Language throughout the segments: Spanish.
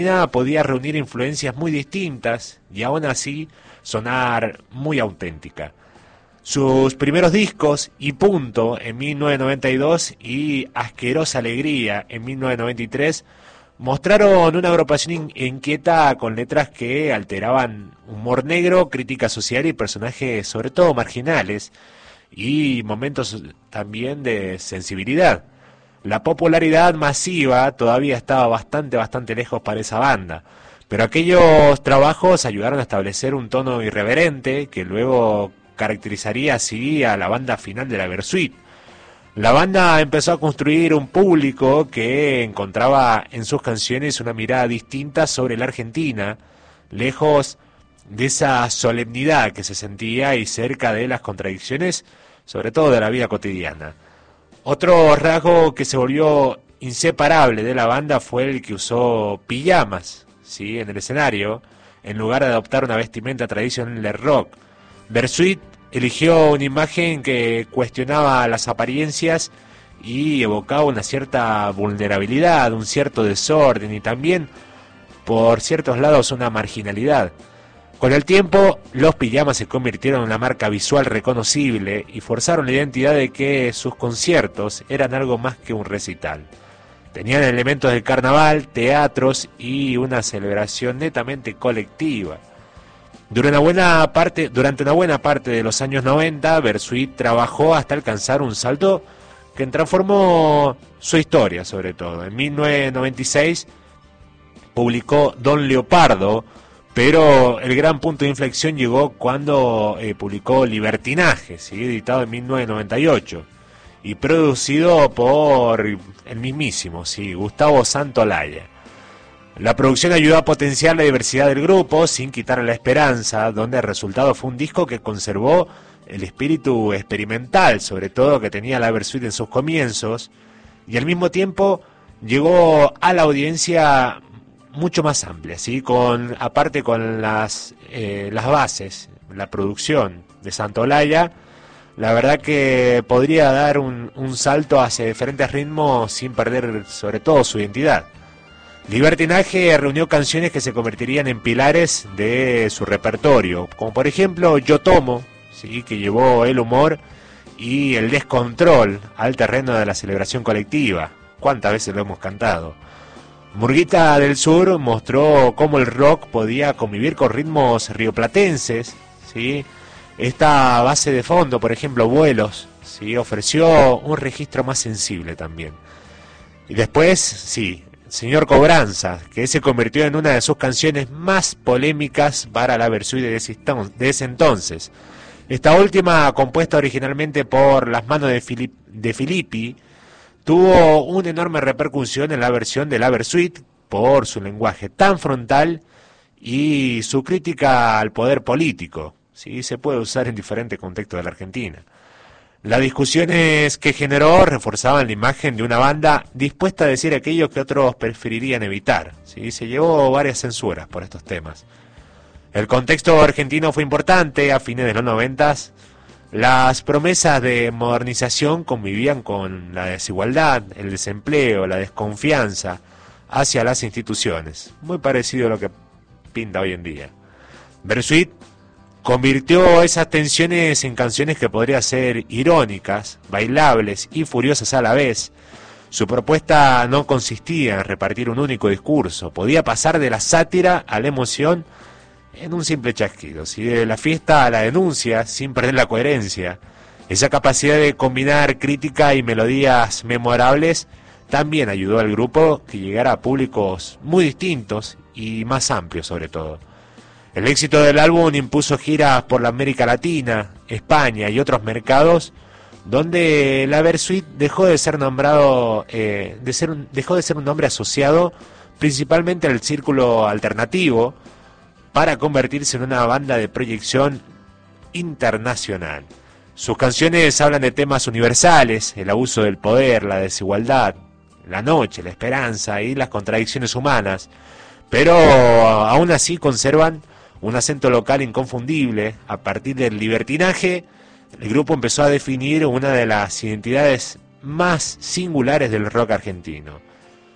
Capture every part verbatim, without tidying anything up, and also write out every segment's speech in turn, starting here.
podía reunir influencias muy distintas y aún así sonar muy auténtica. Sus primeros discos, Y Punto, en mil novecientos noventa y dos y Asquerosa Alegría, en mil novecientos noventa y tres, mostraron una agrupación inquieta con letras que alteraban humor negro, crítica social y personajes sobre todo marginales, y momentos también de sensibilidad. La popularidad masiva todavía estaba bastante, bastante lejos para esa banda, pero aquellos trabajos ayudaron a establecer un tono irreverente que luego caracterizaría así a la banda final de la Versuit. La banda empezó a construir un público que encontraba en sus canciones una mirada distinta sobre la Argentina, lejos de esa solemnidad que se sentía y cerca de las contradicciones, sobre todo de la vida cotidiana. Otro rasgo que se volvió inseparable de la banda fue el que usó pijamas, ¿sí?, en el escenario, en lugar de adoptar una vestimenta tradicional de rock. Versuit eligió una imagen que cuestionaba las apariencias y evocaba una cierta vulnerabilidad, un cierto desorden y también, por ciertos lados, una marginalidad. Con el tiempo, los pijamas se convirtieron en una marca visual reconocible y forzaron la identidad de que sus conciertos eran algo más que un recital. Tenían elementos del carnaval, teatros y una celebración netamente colectiva. Durante una buena parte, durante una buena parte de los años noventa, Versuit trabajó hasta alcanzar un salto que transformó su historia, sobre todo. En mil novecientos noventa y seis publicó Don Leopardo, pero el gran punto de inflexión llegó cuando eh, publicó Libertinaje, ¿sí?, editado en mil novecientos noventa y ocho y producido por el mismísimo, ¿sí?, Gustavo Santaolalla. La producción ayudó a potenciar la diversidad del grupo sin quitar la esperanza, donde el resultado fue un disco que conservó el espíritu experimental, sobre todo que tenía la Versuit en sus comienzos, y al mismo tiempo llegó a la audiencia mucho más amplia, ¿sí?, con, aparte con las, eh, las bases, la producción de Santaolalla, la verdad que podría dar un, un salto hacia diferentes ritmos sin perder sobre todo su identidad. Libertinaje reunió canciones que se convertirían en pilares de su repertorio, como por ejemplo Yo Tomo, ¿sí?, que llevó el humor y el descontrol al terreno de la celebración colectiva. ¿Cuántas veces lo hemos cantado? Murguita del Sur mostró cómo el rock podía convivir con ritmos rioplatenses, ¿sí? Esta base de fondo, por ejemplo, Vuelos, ¿sí?, ofreció un registro más sensible también. Y después, sí, Señor Cobranza, que se convirtió en una de sus canciones más polémicas para la Versuit de ese, de ese entonces. Esta última, compuesta originalmente por las manos de, Filip, de Filippi, tuvo una enorme repercusión en la versión de la Versuit por su lenguaje tan frontal y su crítica al poder político. ¿Sí? Se puede usar en diferentes contextos de la Argentina. Las discusiones que generó reforzaban la imagen de una banda dispuesta a decir aquello que otros preferirían evitar. ¿Sí? Se llevó varias censuras por estos temas. El contexto argentino fue importante. A fines de los noventas, las promesas de modernización convivían con la desigualdad, el desempleo, la desconfianza hacia las instituciones. Muy parecido a lo que pinta hoy en día. Versuit convirtió esas tensiones en canciones que podrían ser irónicas, bailables y furiosas a la vez. Su propuesta no consistía en repartir un único discurso, podía pasar de la sátira a la emoción en un simple chasquido, ¿sí? De la fiesta a la denuncia sin perder la coherencia. Esa capacidad de combinar crítica y melodías memorables también ayudó al grupo que llegara a públicos muy distintos y más amplios sobre todo. El éxito del álbum impuso giras por la América Latina, España y otros mercados, donde la Versuit dejó de ser nombrado, eh, de ser un, dejó de ser un nombre asociado principalmente al círculo alternativo, para convertirse en una banda de proyección internacional. Sus canciones hablan de temas universales: el abuso del poder, la desigualdad, la noche, la esperanza y las contradicciones humanas, pero aún así conservan un acento local inconfundible. A partir del Libertinaje, el grupo empezó a definir una de las identidades más singulares del rock argentino.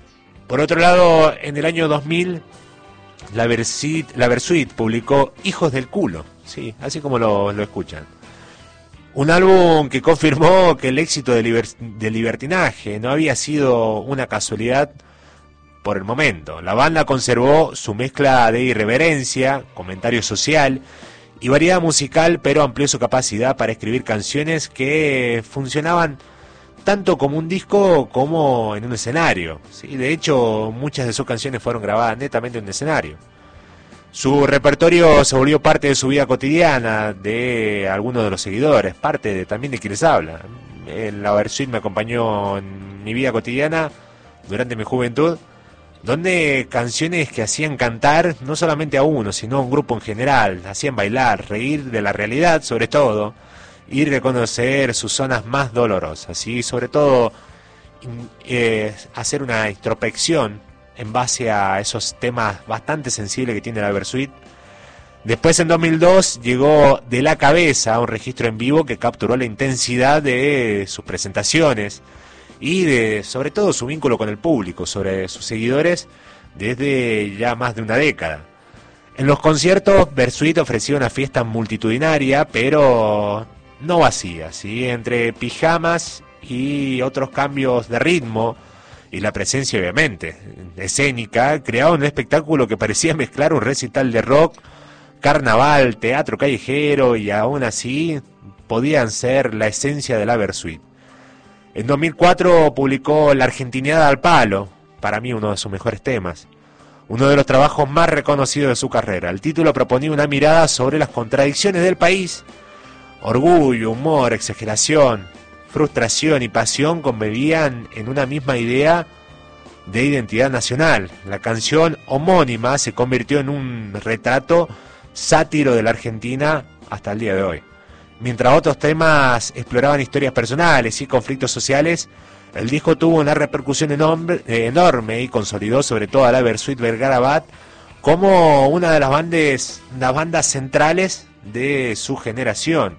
Por otro lado, en el año dos mil, la Versuit, la Versuit publicó Hijos del Culo, sí, así como lo, lo escuchan. Un álbum que confirmó que el éxito de, liber, de Libertinaje no había sido una casualidad por el momento. La banda conservó su mezcla de irreverencia, comentario social y variedad musical, pero amplió su capacidad para escribir canciones que funcionaban tanto como un disco como en un escenario, ¿sí? De hecho, muchas de sus canciones fueron grabadas netamente en un escenario. Su repertorio se volvió parte de su vida cotidiana, de algunos de los seguidores, parte de, también de quienes hablan. La Versuit me acompañó en mi vida cotidiana durante mi juventud, donde canciones que hacían cantar no solamente a uno, sino a un grupo en general, hacían bailar, reír de la realidad sobre todo, y reconocer sus zonas más dolorosas, y sobre todo eh, hacer una introspección en base a esos temas bastante sensibles que tiene la Versuit. Después, en dos mil dos, llegó De la Cabeza, un registro en vivo que capturó la intensidad de sus presentaciones y de, sobre todo, su vínculo con el público, sobre sus seguidores, desde ya más de una década. En los conciertos, Versuit ofrecía una fiesta multitudinaria, pero no vacía, ¿sí? Entre pijamas y otros cambios de ritmo, y la presencia, obviamente, escénica, creaba un espectáculo que parecía mezclar un recital de rock, carnaval, teatro callejero, y aún así podían ser la esencia de la Versuit. En dos mil cuatro publicó La Argentinada al Palo, para mí uno de sus mejores temas, uno de los trabajos más reconocidos de su carrera. El título proponía una mirada sobre las contradicciones del país. Orgullo, humor, exageración, frustración y pasión convivían en una misma idea de identidad nacional. La canción homónima se convirtió en un retrato sátiro de la Argentina hasta el día de hoy. Mientras otros temas exploraban historias personales y conflictos sociales, el disco tuvo una repercusión enorme, enorme y consolidó sobre todo a la Versuit Vergarabat como una de las bandas, las bandas centrales de su generación.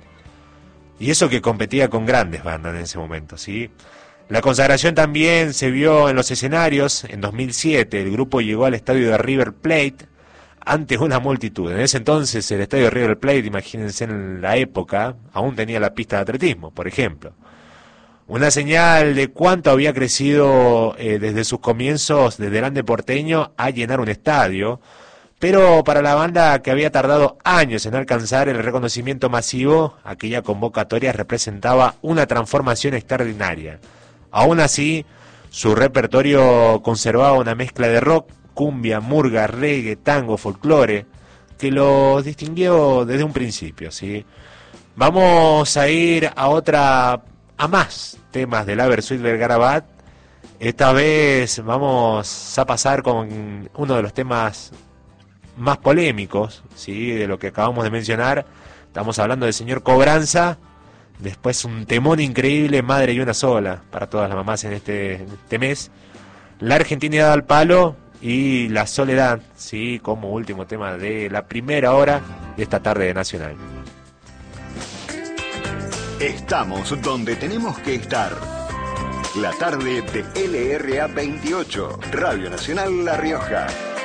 Y eso que competía con grandes bandas en ese momento, ¿sí? La consagración también se vio en los escenarios. En dos mil siete el grupo llegó al estadio de River Plate ante una multitud. En ese entonces el estadio de River Plate, imagínense en la época, aún tenía la pista de atletismo, por ejemplo. Una señal de cuánto había crecido eh, desde sus comienzos, desde el ande porteño, a llenar un estadio. Pero para la banda que había tardado años en alcanzar el reconocimiento masivo, aquella convocatoria representaba una transformación extraordinaria. Aún así, su repertorio conservaba una mezcla de rock, cumbia, murga, reggae, tango, folclore, que los distinguió desde un principio, ¿sí? Vamos a ir a otra, a más temas de la Versuit Vergarabat. Esta vez vamos a pasar con uno de los temas más polémicos, ¿sí?, de lo que acabamos de mencionar. Estamos hablando del señor Cobranza. Después un temón increíble, Madre y una sola, para todas las mamás en este, en este mes. La Argentinidad al Palo y La Soledad, ¿sí?, como último tema de la primera hora de esta tarde de Nacional. Estamos donde tenemos que estar. La tarde de L R A veintiocho, Radio Nacional La Rioja.